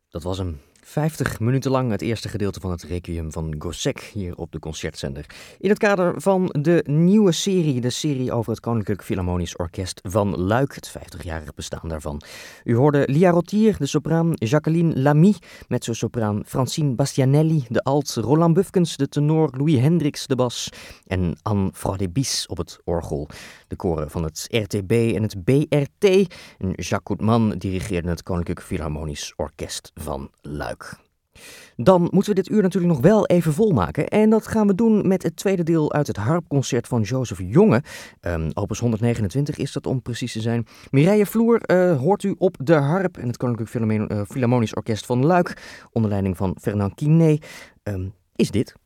Dat was hem. 50 minuten lang het eerste gedeelte van het Requiem van Gossec hier op de Concertzender. In het kader van de nieuwe serie, de serie over het Koninklijk Philharmonisch Orkest van Luik, het 50-jarig bestaan daarvan. U hoorde Lia Rottier, de sopraan, Jacqueline Lamy, mezzo-sopraan Francine Bastianelli, de alt, Roland Bufkens, de tenor, Louis Hendricks, de bas en Anne Fraudébis op het orgel. De koren van het RTB en het BRT en Jacques Goodman dirigeerden het Koninklijk Philharmonisch Orkest van Luik. Dan moeten we dit uur natuurlijk nog wel even volmaken. En dat gaan we doen met het tweede deel uit het harpconcert van Joseph Jonge. Opus 129 is dat om precies te zijn. Mireille Vloer hoort u op de harp en het Koninklijk Philharmonisch Orkest van Luik onder leiding van Fernand Quinet. Is dit...